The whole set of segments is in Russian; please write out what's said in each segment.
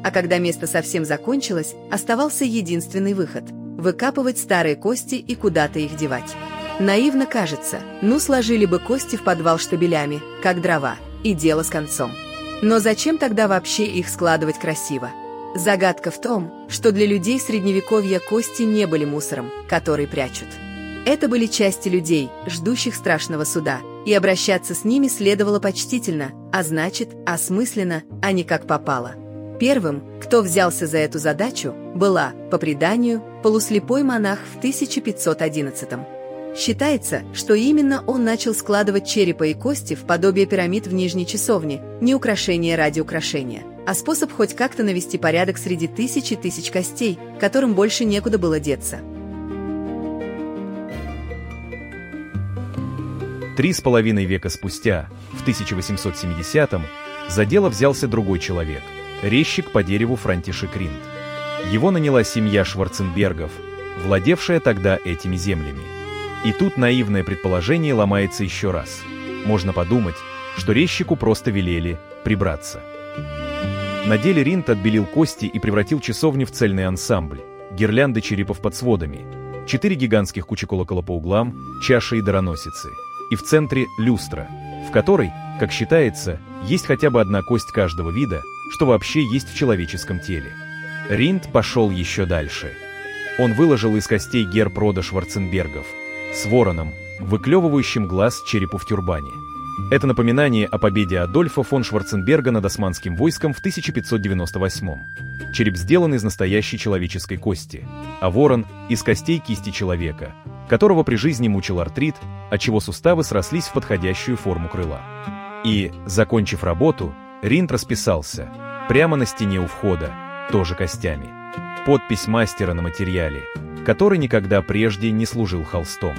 А когда место совсем закончилось, оставался единственный выход – выкапывать старые кости и куда-то их девать. Наивно кажется, сложили бы кости в подвал штабелями, как дрова, и дело с концом. Но зачем тогда вообще их складывать красиво? Загадка в том, что для людей Средневековья кости не были мусором, который прячут. Это были части людей, ждущих страшного суда, и обращаться с ними следовало почтительно, а значит, осмысленно, а не как попало. Первым, кто взялся за эту задачу, была, по преданию, полуслепой монах в 1511-м. Считается, что именно он начал складывать черепа и кости в подобие пирамид в нижней часовне, не украшение ради украшения, а способ хоть как-то навести порядок среди тысяч и тысяч костей, которым больше некуда было деться. 3,5 века спустя, в 1870-м, за дело взялся другой человек – резчик по дереву Франтишек Ринд. Его наняла семья Шварценбергов, владевшая тогда этими землями. И тут наивное предположение ломается еще раз. Можно подумать, что резчику просто велели прибраться. На деле Ринд отбелил кости и превратил часовню в цельный ансамбль, гирлянды черепов под сводами, 4 гигантских кучи колокола по углам, чаши и дароносицы. И в центре люстра, в которой, как считается, есть хотя бы одна кость каждого вида, что вообще есть в человеческом теле. Ринд пошел еще дальше. Он выложил из костей герб рода Шварценбергов с вороном, выклевывающим глаз черепу в тюрбане. Это напоминание о победе Адольфа фон Шварценберга над османским войском в 1598-м. Череп сделан из настоящей человеческой кости, а ворон – из костей кисти человека, которого при жизни мучил артрит, отчего суставы срослись в подходящую форму крыла. И, закончив работу, Ринд расписался прямо на стене у входа, тоже костями. Подпись мастера на материале, который никогда прежде не служил холстом.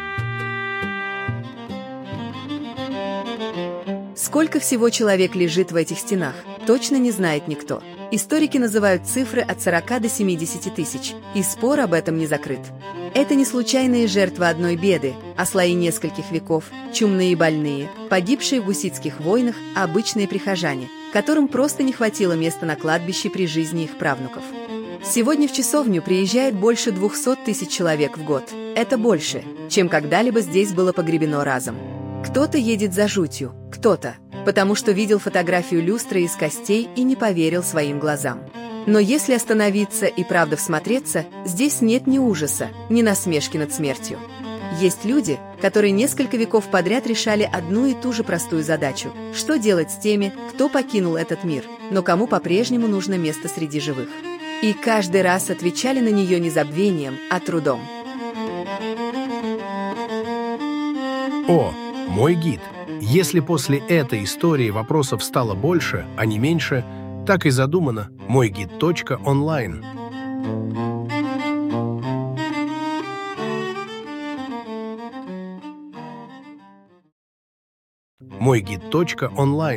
Сколько всего человек лежит в этих стенах, точно не знает никто. Историки называют цифры от 40 до 70 тысяч, и спор об этом не закрыт. Это не случайные жертвы одной беды, а слои нескольких веков, чумные и больные, погибшие в гуситских войнах, а обычные прихожане, которым просто не хватило места на кладбище при жизни их правнуков. Сегодня в часовню приезжает больше 200 тысяч человек в год. Это больше, чем когда-либо здесь было погребено разом. Кто-то едет за жутью, кто-то, потому что видел фотографию люстры из костей и не поверил своим глазам. Но если остановиться и правда всмотреться, здесь нет ни ужаса, ни насмешки над смертью. Есть люди, которые несколько веков подряд решали одну и ту же простую задачу – что делать с теми, кто покинул этот мир, но кому по-прежнему нужно место среди живых. И каждый раз отвечали на нее не забвением, а трудом. О, мой гид! Если после этой истории вопросов стало больше, а не меньше, так и задумано мойгид.онлайн. Мойгид.онлайн